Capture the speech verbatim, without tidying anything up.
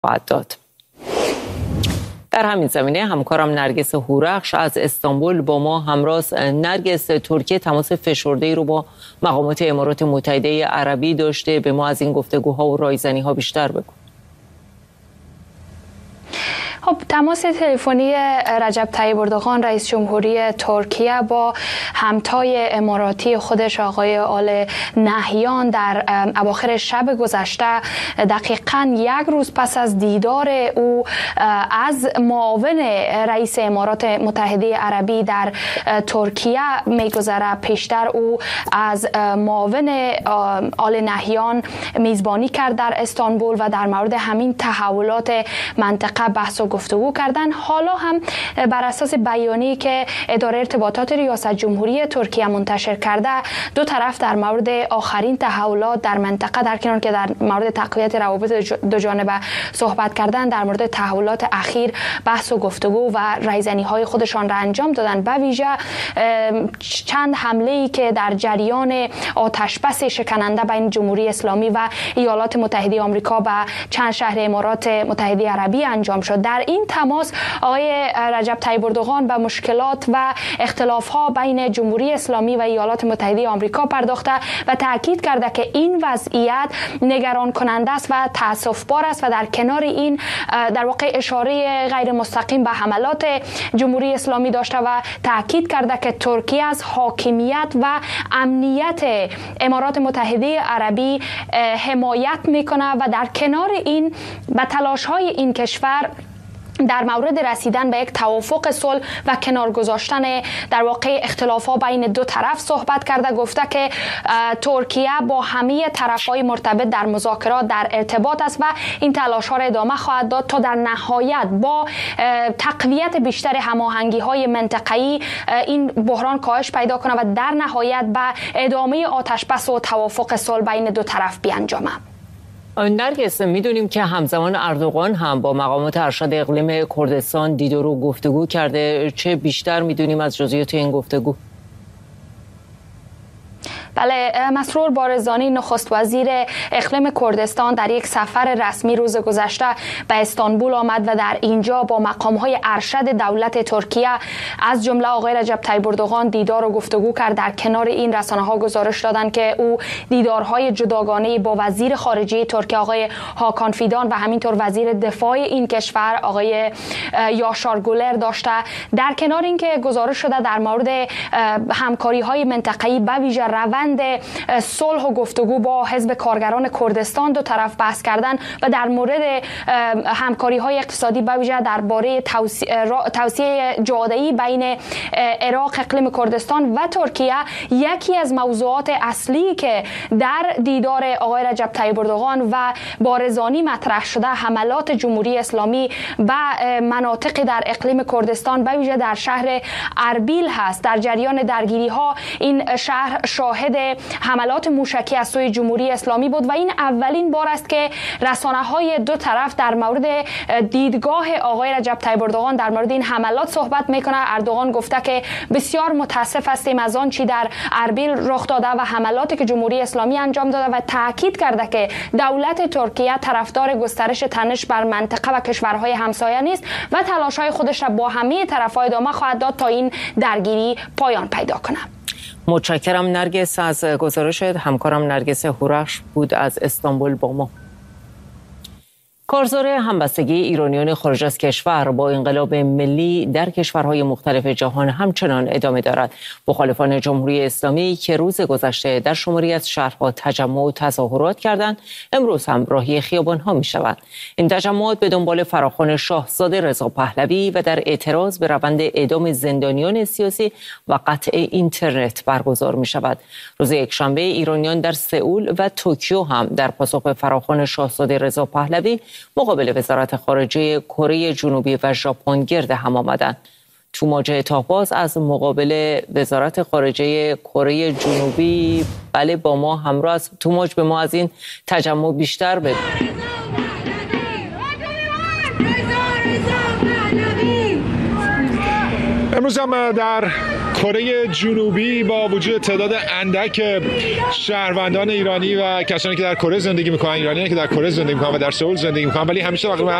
خواهد داد. در همین زمینه همکارم نرگس هورخش از استانبول با ما همراست. نرگس، ترکیه تماس فشرده‌ای رو با مقامات امارات متحده عربی داشته، به ما از این گفتگوها و رایزنی‌ها بیشتر بگو. خب تماس تلفنی رجب طیب اردوغان رئیس جمهوری ترکیه با همتای اماراتی خودش آقای آل نهیان در اواخر شب گذشته دقیقاً یک روز پس از دیدار او از معاون رئیس امارات متحده عربی در ترکیه میگذره. پیشتر او از معاون آل نهیان میزبانی کرد در استانبول و در مورد همین تحولات منطقه بحث و گفتگو کردن. حالا هم بر اساس بیانیه‌ای که اداره ارتباطات ریاست جمهوری ترکیه منتشر کرده، دو طرف در مورد آخرین تحولات در منطقه در کنار که در مورد تقویت روابط دو جانبه صحبت کردن، در مورد تحولات اخیر بحث و گفتگو و رایزنی‌های خودشان را انجام دادن. به ویژه چند حمله‌ای که در جریان آتشبس شکننده بین جمهوری اسلامی و ایالات متحده آمریکا و چند شهر امارات متحده عربی انجام شد. در این تماس آقای رجب طیب اردوغان به مشکلات و اختلاف‌ها بین جمهوری اسلامی و ایالات متحده آمریکا پرداخته و تاکید کرده که این وضعیت نگران کننده است و تأسف‌بار است و در کنار این در واقع اشاره غیر مستقیم به حملات جمهوری اسلامی داشته و تاکید کرده که ترکیه از حاکمیت و امنیت امارات متحده عربی حمایت میکنه و در کنار این به تلاش‌های این کشور در مورد رسیدن به یک توافق صلح و کنار گذاشتن در واقع اختلافات بین دو طرف صحبت کرده. گفته که ترکیه با همه طرفهای مرتبط در مذاکرات در ارتباط است و این تلاش‌ها را ادامه خواهد داد تا در نهایت با تقویت بیشتر هماهنگی‌های منطقه‌ای این بحران کاهش پیدا کنه و در نهایت به ادامه آتشبس و توافق صلح بین دو طرف بیانجامه. نرگس، میدونیم که همزمان اردوغان هم با مقامات ارشد اقلیم کردستان دیدار و گفتگو کرده. چه بیشتر میدونیم از جزئیات این گفتگو؟ بله، مسرور بارزانی نخست وزیر اقلیم کردستان در یک سفر رسمی روز گذشته به استانبول آمد و در اینجا با مقام‌های ارشد دولت ترکیه از جمله آقای رجب طیب اردوغان دیدار و گفتگو کرد. در کنار این رسانه‌ها گزارش دادند که او دیدارهای جداگانه با وزیر خارجه ترکیه آقای هاکان فیدان و همینطور وزیر دفاع این کشور آقای یاشار گولر داشته. در کنار اینکه گزارش شده در مورد همکاری‌های منطقه‌ای به ویژه روند صلح و گفتگو با حزب کارگران کردستان دو طرف بحث کردن و در مورد همکاری‌های اقتصادی به ویژه درباره توسعه جاده‌ای بین عراق، اقلیم کردستان و ترکیه یکی از موضوعات اصلی که در دیدار آقای رجب طیب اردوغان و بارزانی مطرح شده حملات جمهوری اسلامی و مناطق در اقلیم کردستان به ویژه در شهر اربیل هست. در جریان درگیری‌ها این شهر شاهد حملات موشکی از سوی جمهوری اسلامی بود و این اولین بار است که رسانه‌های دو طرف در مورد دیدگاه آقای رجب طیب اردوغان در مورد این حملات صحبت میکنه. اردوغان گفته که بسیار متاسف هستیم از آن چی در اربیل رخ داده و حملاتی که جمهوری اسلامی انجام داده و تاکید کرده که دولت ترکیه طرفدار گسترش تنش بر منطقه و کشورهای همسایه نیست و تلاش‌های خودش را با همه طرف‌ها ادامه خواهد داد تا این درگیری پایان پیدا کنه. متشکرم نرگس. از گزارش همکارم نرگس هورخش بود از استانبول با ما. کارزار همبستگی ایرانیان خارج از کشور با انقلاب ملی در کشورهای مختلف جهان همچنان ادامه دارد. مخالفان جمهوری اسلامی که روز گذشته در شماری از شهرها تجمع و تظاهرات کردند، امروز هم راهی خیابان‌ها می‌شوند. این تجمعات به دنبال فراخوان شاهزاده رضا پهلوی و در اعتراض به روند اعدام زندانیان سیاسی و قطع اینترنت برگزار می‌شود. روز یکشنبه ایرانیان در سئول و توکیو هم در پاسخ به فراخوان شاهزاده رضا پهلوی مقابل وزارت خارجه کره جنوبی و ژاپن گرد هم آمدند. توماج تاهباز از مقابل وزارت خارجه کره جنوبی بله با ما همراه است. توماج، به ما از این تجمع بیشتر بگو. امروز هم در کره جنوبی با وجود تعداد اندک شهروندان ایرانی و کسانی که در کره زندگی میکنن، ایرانیانی که در کره زندگی میکنن و در سئول زندگی میکنن، ولی همیشه تقریبا